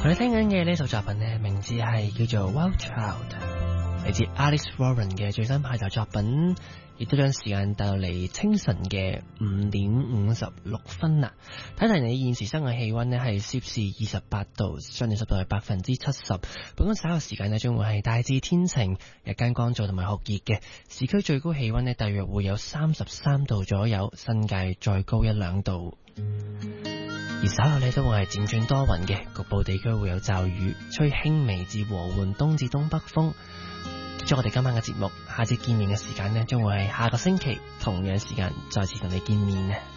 我哋聽緊嘅呢首作品呢，名字係叫做 Wild Child， 嚟自 Alice Warren 嘅最新派台作品，亦都將時間帶到嚟清晨嘅5:56啦。睇睇你現時室外氣溫呢係攝氏28度，相對濕度係70%。本港稍後時間呢將會係大致天晴，日間乾燥同埋酷熱嘅，市區最高氣溫呢大約會有33度左右，新界再高1-2度。而稍後呢都會係漸轉多雲嘅，局部地區會有驟雨，吹輕微至和緩東至東北風。結束我哋今晚嘅節目，下次見面嘅時間呢將會係下個星期同樣時間再次同你見面。